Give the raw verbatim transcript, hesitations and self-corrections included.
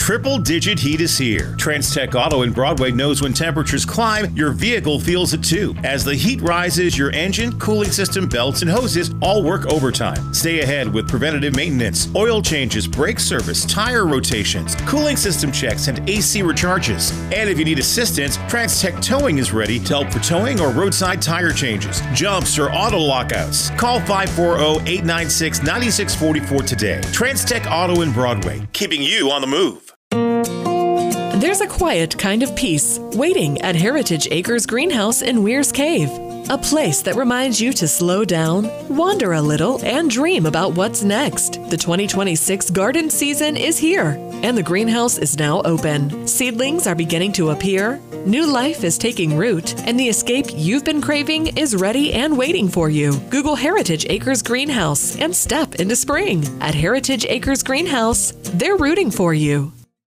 Triple digit heat is here. Transtech Auto in Broadway knows when temperatures climb, your vehicle feels it too. As the heat rises, your engine, cooling system, belts, and hoses all work overtime. Stay ahead with preventative maintenance, oil changes, brake service, tire rotations, cooling system checks, and A C recharges. And if you need assistance, Transtech Towing is ready to help for towing or roadside tire changes, jumps, or auto lockouts. Call five four zero, eight nine six, nine six four four today. Transtech Auto in Broadway, keeping you on the move. There's a quiet kind of peace waiting at Heritage Acres Greenhouse in Weir's Cave. A place that reminds you to slow down, wander a little, and dream about what's next. The twenty twenty-six garden season is here, and the greenhouse is now open. Seedlings are beginning to appear, new life is taking root, and the escape you've been craving is ready and waiting for you. Google Heritage Acres Greenhouse and step into spring. At Heritage Acres Greenhouse, they're rooting for you.